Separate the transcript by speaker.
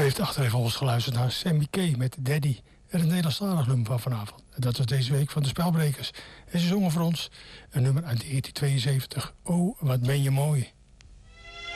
Speaker 1: heeft achtereenvolgens geluisterd naar Sammy K. met Daddy. En het Nederlandstalig nummer van vanavond. En dat was deze week van de Spelbrekers. En ze zongen voor ons een nummer uit 1972. Oh, wat ben je mooi.